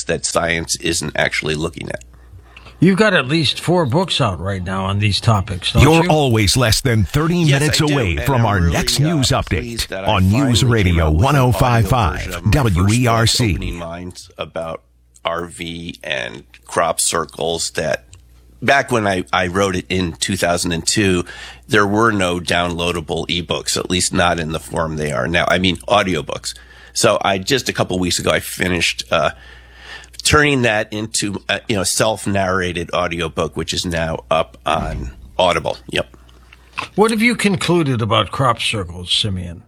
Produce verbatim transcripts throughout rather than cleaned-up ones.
subjects that science isn't actually looking at. You've got at least four books out right now on these topics, don't You're you? always less than thirty Yes, minutes I do, away and from I'm our really, next uh, news pleased update that I on News finally came Radio out with an ten audio fifty-five version of my first W E R book, C. Opening Minds, about R V and crop circles. That back when I, I wrote it in two thousand two, there were no downloadable ebooks, at least not in the form they are now. I mean, audiobooks. So I just a couple weeks ago, I finished uh, turning that into a, you know, self-narrated audiobook, which is now up on Audible. Yep. What have you concluded about crop circles, Simeon?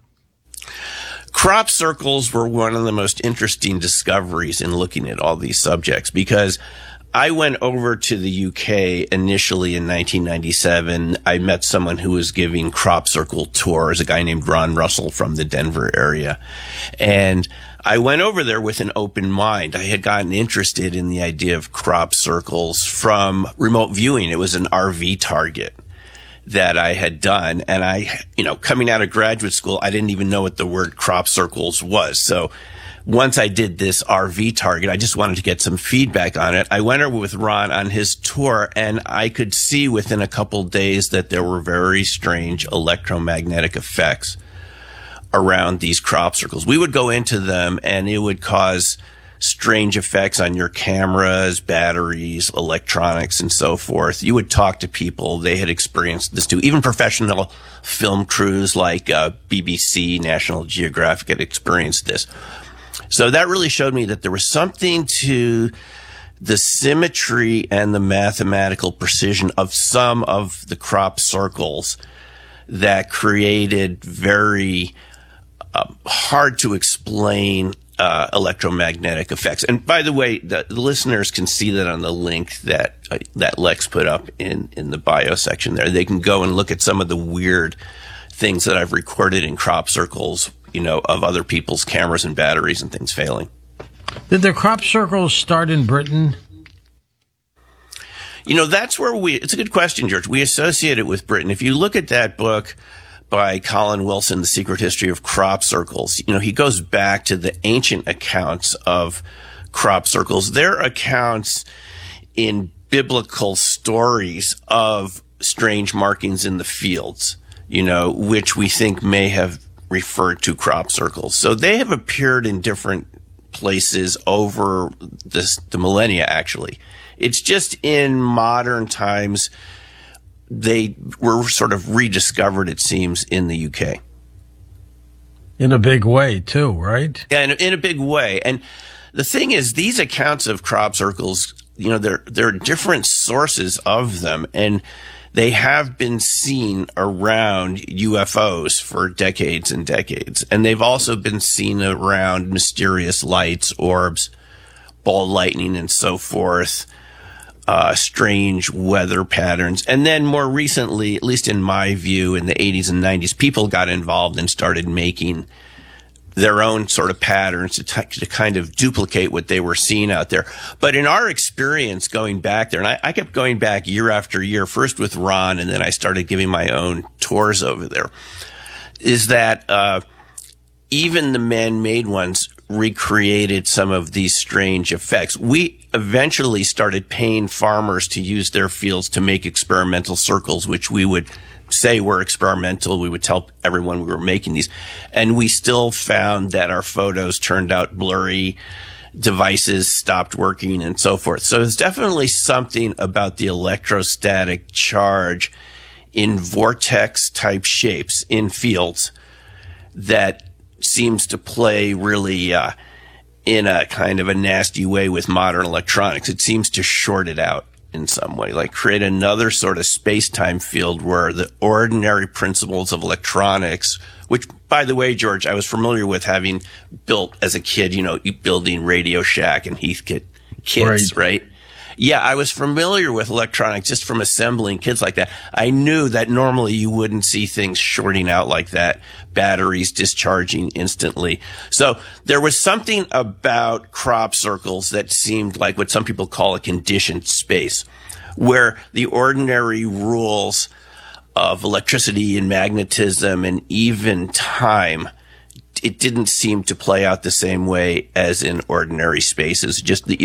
Crop circles were one of the most interesting discoveries in looking at all these subjects, because I went over to the U K initially in nineteen ninety-seven. I met someone who was giving crop circle tours, a guy named Ron Russell from the Denver area. And I went over there with an open mind. I had gotten interested in the idea of crop circles from remote viewing. It was an R V target that I had done. And I, you know, coming out of graduate school, I didn't even know what the word crop circles was. So once I did this R V target, I just wanted to get some feedback on it. I went over with Ron on his tour, and I could see within a couple days that there were very strange electromagnetic effects around these crop circles. We would go into them, and it would cause strange effects on your cameras, batteries, electronics, and so forth. You would talk to people. They had experienced this too. Even professional film crews like uh, B B C, National Geographic had experienced this. So that really showed me that there was something to the symmetry and the mathematical precision of some of the crop circles that created very uh, hard to explain uh, electromagnetic effects. And by the way, the, the listeners can see that on the link that uh, that Lex put up in, in the bio section there. They can go and look at some of the weird things that I've recorded in crop circles, you know, of other people's cameras and batteries and things failing. Did the crop circles start in Britain? You know, that's where we, it's a good question, George. We associate it with Britain. If you look at that book by Colin Wilson, The Secret History of Crop Circles, you know, he goes back to the ancient accounts of crop circles. They're accounts in biblical stories of strange markings in the fields, you know, which we think may have referred to crop circles. So they have appeared in different places over this, the millennia, actually. It's just in modern times, they were sort of rediscovered, it seems, in the U K. In a big way, too, right? Yeah, in, in a big way. And the thing is, these accounts of crop circles, you know, there, there are different sources of them, and they have been seen around U F Os for decades and decades. And they've also been seen around mysterious lights, orbs, ball lightning, and so forth, uh, strange weather patterns. And then more recently, at least in my view, in the eighties and nineties, people got involved and started making their own sort of patterns to, t- to kind of duplicate what they were seeing out there. But in our experience going back there, and I, I kept going back year after year, first with Ron, and then I started giving my own tours over there, is that uh, even the man-made ones recreated some of these strange effects. We eventually started paying farmers to use their fields to make experimental circles, which we would say were experimental. We would tell everyone we were making these. And we still found that our photos turned out blurry, devices stopped working, and so forth. So there's definitely something about the electrostatic charge in vortex-type shapes in fields that seems to play really uh, in a kind of a nasty way with modern electronics. It seems to short it out in some way, like create another sort of space-time field where the ordinary principles of electronics, which, by the way, George, I was familiar with having built as a kid, you know, building Radio Shack and Heathkit kits, right? right? Yeah, I was familiar with electronics just from assembling kits like that. I knew that normally you wouldn't see things shorting out like that, batteries discharging instantly. So there was something about crop circles that seemed like what some people call a conditioned space, where the ordinary rules of electricity and magnetism and even time, it didn't seem to play out the same way as in ordinary spaces. Just the